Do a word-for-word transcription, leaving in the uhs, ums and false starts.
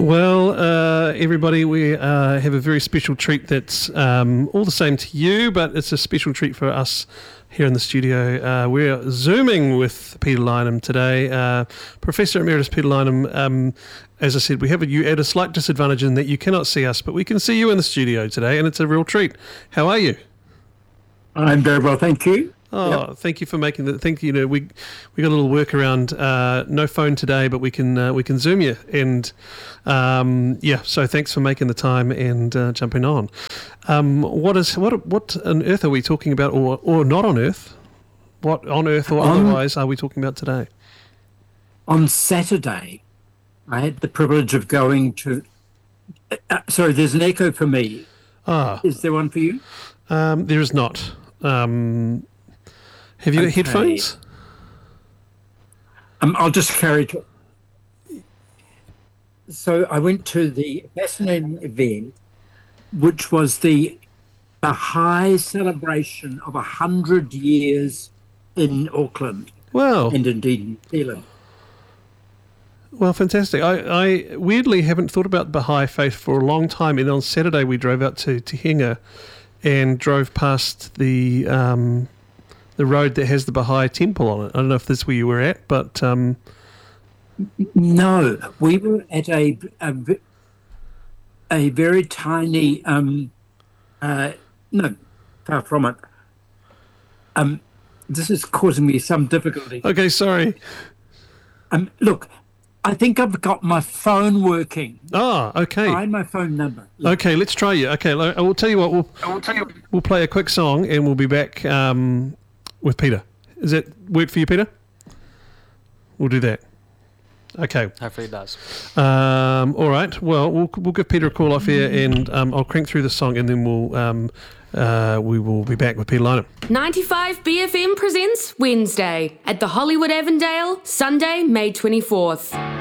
Well, uh, everybody, we uh, have a very special treat that's um, all the same to you, but it's a special treat for us here in the studio. Uh, we're Zooming with Peter Lynham today. Uh, Professor Emeritus Peter Lynham, um, as I said, we have you at a slight disadvantage in that you cannot see us, but we can see you in the studio today, and it's a real treat. How are you? I'm very well, thank you. Oh, Yep. Thank you for making the. Thank you. You know, we we got a little workaround. Uh, no phone today, but we can uh, we can Zoom you, and um, yeah. So thanks for making the time and uh, jumping on. Um, what is what what on earth are we talking about, or or not on Earth? What on Earth or On- otherwise are we talking about today? On Saturday, I had the privilege of going to. Uh, sorry, there's an echo for me. Ah, Is there one for you? um, there is not. Um, have you got Okay. headphones? Um, I'll just carry to. So I went to the fascinating event, which was the Baha'i celebration of a hundred years in Auckland Well, and indeed New Zealand. Well, fantastic. I, I weirdly haven't thought about Baha'i faith for a long time. And on Saturday, we drove out to Tehinga and drove past the um, the road that has the Baha'i temple on it. I don't know if that's where you were at, but um, No, we were at a a, v- a very tiny. Um, uh, no, far from it. Um, this is causing me some difficulty. okay, sorry. Um, look, I think I've got my phone working. Ah, okay. Find my phone number. Okay, let's try you. Okay, lo- I will tell you what. We'll I will tell you. we'll play a quick song and we'll be back um, with Peter. Does that work for you, Peter? We'll do that. Okay. Hopefully it does. Um, all right. Well, we'll we'll give Peter a call off here, and um, I'll crank through the song, and then we'll um, uh, we will be back with Peter Lynham. ninety-five B F M presents Wednesday at the Hollywood Avondale, Sunday, May twenty-fourth.